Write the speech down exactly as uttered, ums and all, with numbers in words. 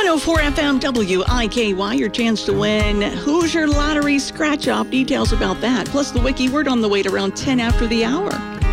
one oh four F M W I K Y, your chance to win Hoosier Lottery Scratch Off. Details about that, plus the wiki word on the way to around ten after the hour.